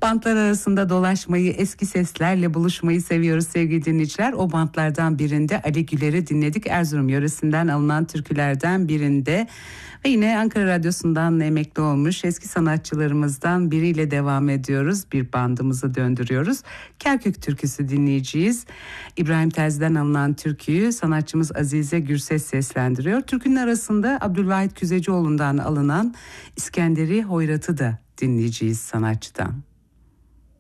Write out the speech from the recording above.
Bantlar arasında dolaşmayı, eski seslerle buluşmayı seviyoruz sevgili dinleyiciler. O bantlardan birinde Ali Güler'i dinledik. Erzurum yöresinden alınan türkülerden birinde. Ve yine Ankara Radyosu'ndan emekli olmuş eski sanatçılarımızdan biriyle devam ediyoruz. Bir bandımızı döndürüyoruz. Kerkük türküsü dinleyeceğiz. İbrahim Terzi'den alınan türküyü sanatçımız Azize Gürses seslendiriyor. Türkünün arasında Abdülvahit Küzecioğlu'ndan alınan İskenderi Hoyrat'ı da dinleyeceğiz sanatçıdan.